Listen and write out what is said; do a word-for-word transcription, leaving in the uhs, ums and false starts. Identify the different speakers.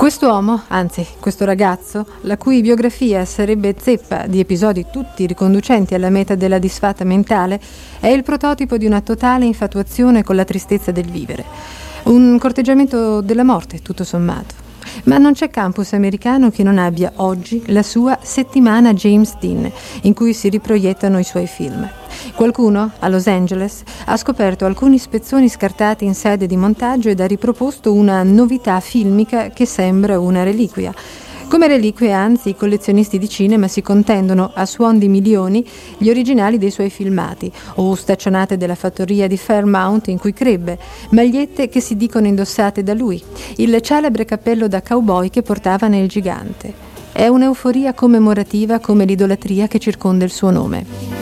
Speaker 1: Quest'uomo, anzi questo ragazzo, la cui biografia sarebbe zeppa di episodi tutti riconducenti alla meta della disfatta mentale, è il prototipo di una totale infatuazione con la tristezza del vivere. Un corteggiamento della morte, tutto sommato. Ma non c'è campus americano che non abbia oggi la sua settimana James Dean, in cui si riproiettano i suoi film. Qualcuno, a Los Angeles, ha scoperto alcuni spezzoni scartati in sede di montaggio ed ha riproposto una novità filmica che sembra una reliquia. Come reliquie, anzi, i collezionisti di cinema si contendono a suon di milioni gli originali dei suoi filmati, o staccionate della fattoria di Fairmount in cui crebbe, magliette che si dicono indossate da lui, il celebre cappello da cowboy che portava nel Gigante. È un'euforia commemorativa come l'idolatria che circonda il suo nome.